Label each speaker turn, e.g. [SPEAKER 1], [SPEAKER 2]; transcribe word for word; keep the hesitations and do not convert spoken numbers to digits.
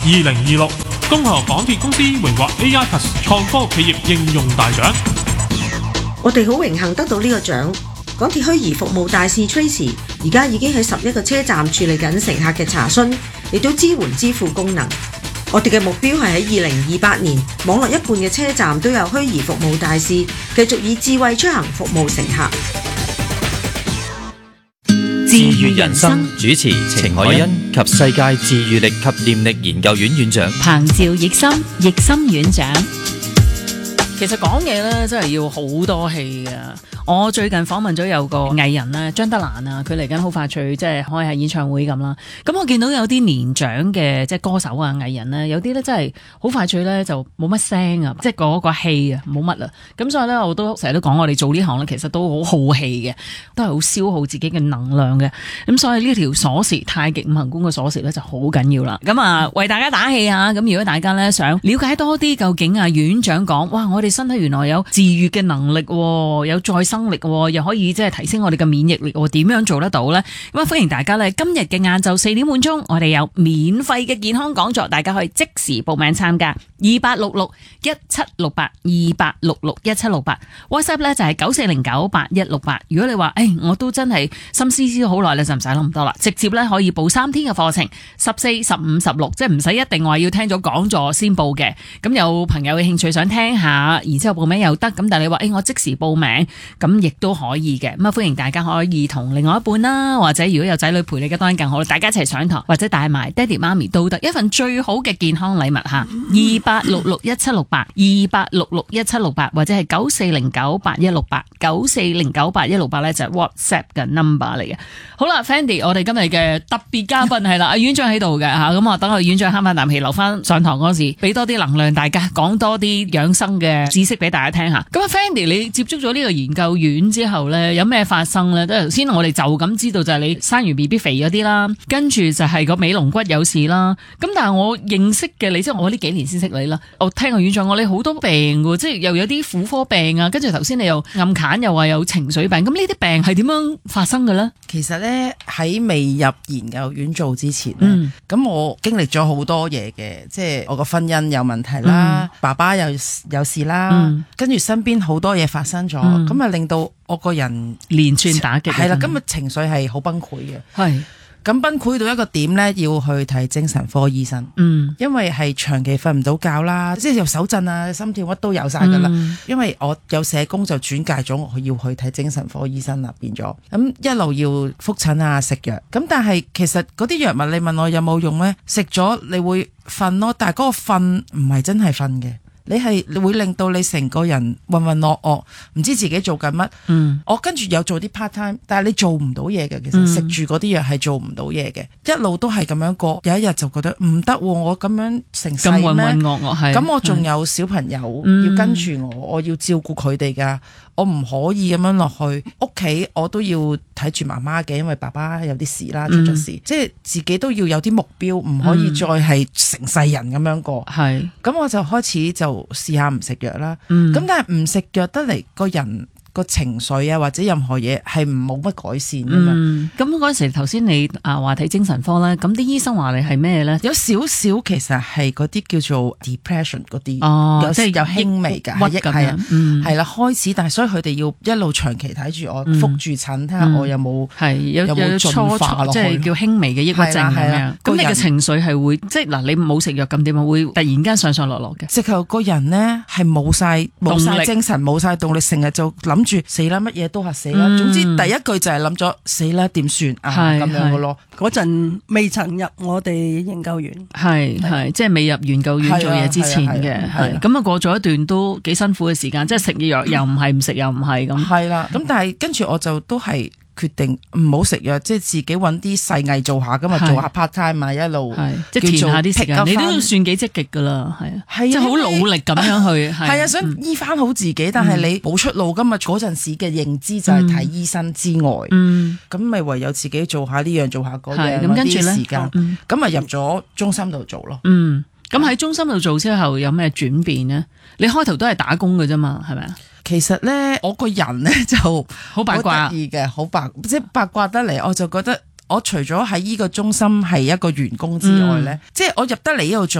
[SPEAKER 1] 二零二六恭賀港鐵公司榮獲 A I Plus 創科企業應用大獎。
[SPEAKER 2] 我哋好榮幸得到呢個獎。港鐵虛擬服務大使 Tracy 而家已經喺十一個車站處理緊乘客嘅查詢，亦都支援支付功能。我哋嘅目標係喺二零二八年，網絡一半嘅車站都有虛擬服務大使，繼續以智慧出行服務乘客。
[SPEAKER 3] 治癒人生主持程海欣及世界治癒力及念力研究院院長
[SPEAKER 4] 彭趙奕森，奕森院長。其實講嘢咧真係要好多氣㗎。我最近訪問咗有個藝人咧，張德蘭啊，佢嚟緊好快脆，即係開下演唱會咁啦。咁我見到有啲年長嘅即係歌手啊、藝人咧，有啲咧真係好快脆咧就冇乜聲啊，即係嗰個氣啊冇乜啦。咁所以咧我都成日都講，我哋做呢行咧其實都好耗氣嘅，都係好消耗自己嘅能量嘅。咁所以呢條鎖匙太極五行觀嘅鎖匙咧就好緊要啦。咁啊為大家打氣啊！咁如果大家咧想了解多啲，究竟啊院長講，哇我哋身體原來有治癒嘅能力，有再生力，又可以即係提升我哋嘅免疫力，點樣做得到呢？咁啊，歡迎大家咧，今日嘅晏晝四點半鐘，我哋有免費嘅健康講座，大家可以即時報名參加。二八六六一七六八，二八六六一七六八 ，WhatsApp 咧就係九四零九八一六八。如果你話，誒，我都真係心思思好耐咧，就唔使諗咁多啦，直接咧可以報三天嘅課程，十四、十五、十六，即係唔使一定話要聽咗講座先報嘅。咁有朋友嘅興趣想聽下，然之後報名又得。咁但係你話，誒，我即時報名，咁亦都可以嘅。咁啊，歡迎大家可以同另外一半啦，或者如果有仔女陪你嘅，當然更好，大家一齊上堂，或者帶埋爹哋媽咪都得，一份最好嘅健康禮物吓。二八六六一七六八，二八六六一七六八，或者係九四零九八一六八，九四零九八一六八咧就係 WhatsApp 嘅 number 嚟嘅。好啦 ，Fandy， 我哋今日嘅特別嘉賓係啦，阿院長喺度嘅吓，咁啊等我院長慳翻啖氣，留翻上堂嗰時，俾多啲能量大家，講多啲養生嘅知識俾大家聽下。咁啊 ，Fandy， 你接觸咗呢個研究院之後咧，有咩發生咧？頭先我哋就咁知道就係你生完 B B 肥咗啲啦，跟住就係個尾龍骨有事啦。咁但係我認識嘅你，即係我呢幾年先識你啦。我聽個院長講你好多病嘅，即係又有啲婦科病啊，跟住頭先你又暗砍，又話有情緒病。咁呢啲病係點樣發生嘅咧？
[SPEAKER 5] 其實咧喺未入研究院做之前咧，咁、嗯、我經歷咗好多嘢嘅，即係我個婚姻有問題啦，嗯、爸爸又有事啦，嗯、跟住身邊好多嘢發生咗，咁啊、嗯、令到我個人
[SPEAKER 4] 連串打擊，
[SPEAKER 5] 係啦，咁啊情緒係好崩潰嘅，
[SPEAKER 4] 係。
[SPEAKER 5] 咁崩潰到一個點咧，要去睇精神科醫生。嗯，因為係長期瞓唔到覺啦，即係又手震啊、心跳乜都有晒噶啦。嗯、因為我有社工就轉介咗我要去睇精神科醫生啦，變咗咁一路要覆診啊、食藥。咁但係其實嗰啲藥物你問我有冇用咧？食咗你會瞓咯，但係嗰個瞓唔係真係瞓嘅。你係會令到你成個人渾渾噩噩，唔知自己做緊乜。嗯，我跟住有做啲 part time，但係你做唔到嘢嘅。其實食住嗰啲藥係做唔到嘢嘅，一路都係咁樣過。有一日就覺得唔得，我咁樣成世咩？咁
[SPEAKER 4] 渾渾噩噩係。
[SPEAKER 5] 咁我仲有小朋友要跟住我，我要照顧佢哋噶，我唔可以咁樣落去屋企，我都要睇住媽媽嘅，因為爸爸有啲事啦，出咗事，嗯、即係自己都要有啲目標，唔可以再係成世人咁樣過。係、嗯，咁我就開始就。試下唔食藥啦，咁、嗯、但係唔食藥得嚟個人個情緒啊或者任何嘢係冇乜改善㗎嘛。
[SPEAKER 4] 咁嗰陣時頭先你啊話睇精神科啦，咁啲醫生話你係咩咧？
[SPEAKER 5] 有少少其實係嗰啲叫做 depression 嗰啲，
[SPEAKER 4] 哦，
[SPEAKER 5] 有即係有輕微㗎，
[SPEAKER 4] 抑鬱咁樣，嗯，
[SPEAKER 5] 係啦開始，但係所以佢哋要一路長期睇住我，覆住診睇下我有冇係有有冇進化落去，
[SPEAKER 4] 即係叫輕微嘅抑鬱症咁樣。咁你嘅情緒係會即係嗱，你冇食藥咁點啊？會突然間上上落落嘅。
[SPEAKER 5] 直頭個人咧係冇晒冇晒精神冇晒動力，成日就諗住死啦，乜嘢都係死啦。嗯、總之第一句就係諗咗死啦，點算啊咁樣嘅咯。
[SPEAKER 6] 嗰陣未曾入我哋研究院，
[SPEAKER 4] 係係即係未入研究院做嘢之前嘅，係咁啊過咗一段都幾辛苦嘅時間，即係食藥又唔係，唔食又唔係咁。
[SPEAKER 5] 係啦，咁但係跟住我就都係決定唔好食藥，即係自己揾啲細藝做下，咁啊做下 part time 啊，一路
[SPEAKER 4] 即係填下啲時間。你都算幾積極噶啦，係啊，即係好努力咁樣去。
[SPEAKER 5] 係啊，想醫翻好自己，但係你冇出路噶嘛。嗰陣時嘅認知就係睇醫生之外，咁咪唯有自己做下呢樣做下嗰樣，咁跟住咧時間，咁咪入咗中心度做咯。
[SPEAKER 4] 嗯，咁喺中心度做之後有咩轉變呢？你開頭都係打工嘅啫嘛，係咪啊？
[SPEAKER 5] 其實咧，我個人咧就
[SPEAKER 4] 好八卦，
[SPEAKER 5] 得意嘅，好八即係八卦得嚟，我就覺得我除咗喺呢個中心係一個員工之外咧，嗯、即係我入得嚟呢度做。